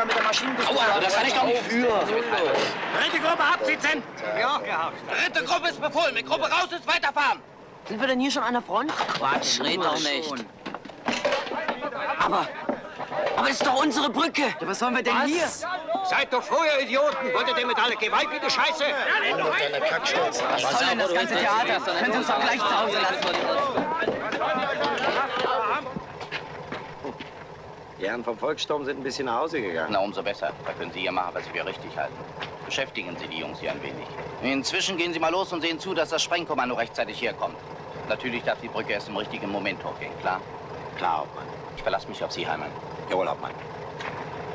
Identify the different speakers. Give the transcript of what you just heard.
Speaker 1: mal mit der Maschinenpistole.
Speaker 2: Aua, das kann ich doch nicht für.
Speaker 3: Dritte Gruppe absitzen!
Speaker 1: Ja, gehabt.
Speaker 2: Dritte Gruppe ist befohlen. Mit Gruppe raus ist weiterfahren.
Speaker 4: Sind wir denn hier schon an der Front?
Speaker 2: Quatsch, red doch nicht.
Speaker 4: Aber das ist doch unsere Brücke. Ja, was sollen wir denn hier?
Speaker 3: Seid doch vorher Idioten! Wollt ihr denn mit alle Gewalt wie die Scheiße?
Speaker 1: Deine Kackschürze.
Speaker 4: Was soll denn das ganze Theater? Können Sie uns doch gleich zu Hause lassen.
Speaker 5: Die Herren vom Volkssturm sind ein bisschen nach Hause gegangen.
Speaker 2: Na, umso besser. Da können Sie ja machen, was Sie für richtig halten. Beschäftigen Sie die Jungs hier ein wenig. Inzwischen gehen Sie mal los und sehen zu, dass das Sprengkommando rechtzeitig herkommt. Natürlich darf die Brücke erst im richtigen Moment hochgehen, klar?
Speaker 5: Klar, Hauptmann.
Speaker 2: Ich verlasse mich auf Sie, Heimann.
Speaker 5: Jawohl, Hauptmann.